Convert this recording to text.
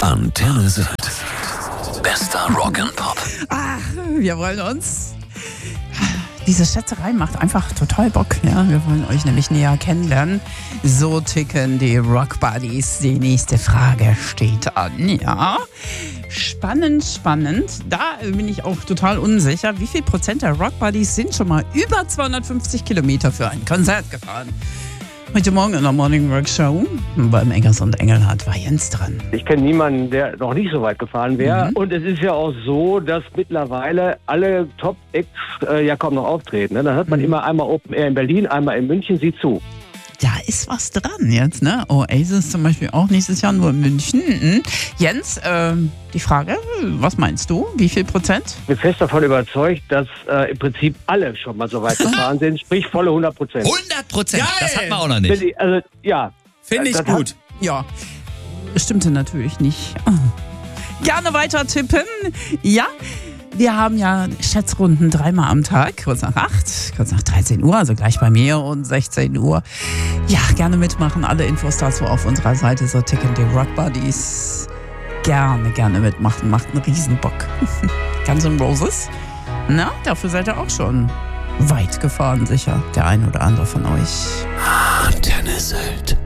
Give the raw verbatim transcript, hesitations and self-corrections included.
Antenne Sylt. Bester Rock'n'Pop. Ach, wir wollen uns... Diese Schätzerei macht einfach total Bock. Ja? Wir wollen euch nämlich näher kennenlernen. So ticken die Rock Buddies. Die nächste Frage steht an. Ja, spannend, spannend. Da bin ich auch total unsicher. Wie viel Prozent der Rock Buddies sind schon mal über zweihundertfünfzig Kilometer für ein Konzert gefahren? Heute Morgen in der Morning Rock Show beim Eggers und Engelhardt war Jens dran. Ich kenne niemanden, der noch nicht so weit gefahren wäre. Mhm. Und es ist ja auch so, dass mittlerweile alle Top-Acts äh, ja kaum noch auftreten. Ne? Da hört man Mhm. immer einmal Open Air in Berlin, einmal in München, sieh zu. Da ist was dran jetzt, ne? Oasis zum Beispiel auch nächstes Jahr nur in München. Mhm. Jens, äh, die Frage, was meinst du? Wie viel Prozent? Ich bin fest davon überzeugt, dass äh, im Prinzip alle schon mal so weit gefahren sind, sprich volle hundert Prozent. hundert Prozent, das hat man auch noch nicht. Also, ja. Finde ich Das gut. hat- Ja, stimmte natürlich nicht. Gerne weiter tippen. Ja, wir haben ja Schätzrunden dreimal am Tag, kurz nach acht, kurz nach dreizehn Uhr, also gleich bei mir und sechzehn Uhr. Ja, gerne mitmachen. Alle Infos dazu auf unserer Seite, so ticken die Rock Buddies. Gerne, gerne mitmachen, macht einen Riesenbock. Guns N' Roses, na, dafür seid ihr auch schon weit gefahren, sicher, der ein oder andere von euch. Antenne Sylt.